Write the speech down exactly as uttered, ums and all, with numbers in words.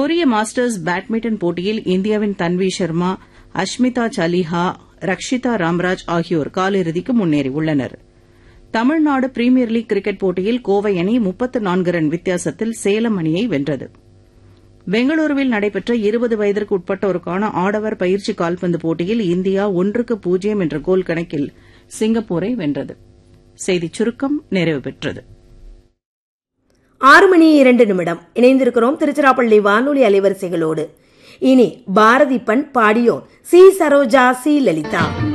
கொரிய masters badminton போட்டியில் இந்தியாவின் தன்வி சர்மா, அஷ்மிதா சலிஹா, ரக்ஷிதா ராம்ராஜ் ஆகியோர் காலிறுதிக்கு முன்னேறியுள்ளனர். தமிழ்நாடு பிரீமியர் லீக் கிரிக்கெட் போட்டியில் கோவை அணி முப்பத்து நான்கு ரன் வித்தியாசத்தில் சேலம் அணியை வென்றது. பெங்களூருவில் நடைபெற்ற இருபது வயதிற்கு உட்பட்டோருக்கான ஆடவர் பயிற்சி கால்பந்து போட்டியில் இந்தியா ஒன்றுக்கு பூஜ்ஜியம் என்ற கோல் கணக்கில் சிங்கப்பூரை வென்றது. செய்திச் சுருக்கம் நிறைவு பெற்றது. ஆறு மணி இரண்டு நிமிடம் இணைந்திருக்கிறோம் திருச்சிராப்பள்ளி வானொலி அலைவரிசைகளோடு. இனி பாரதி பண் பாடியோர் சி சரோஜா, சி லலிதா.